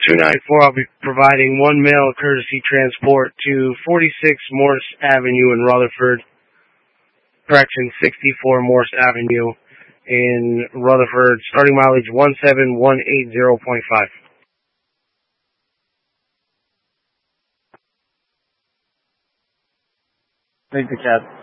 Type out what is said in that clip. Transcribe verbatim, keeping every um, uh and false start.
two ninety-four, I'll be providing one mail courtesy transport to forty-six Morse Avenue in Rutherford. Correction, sixty-four Morse Avenue in Rutherford. Starting mileage one seven one eight zero point five. Thank you, Cat.